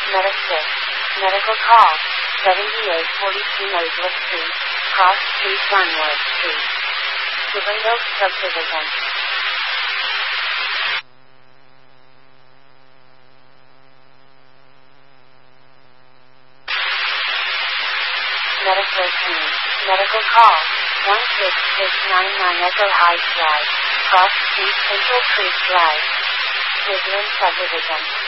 Meta 6. Medical call. 7842 Nosewood Street. Cross Street, Glenwood Street. Woodland Oaks Subdivision. Meta 13. Medical call. 16699 Echo Heights Drive. Cross Street, Central Creek Drive. Woodland Subdivision.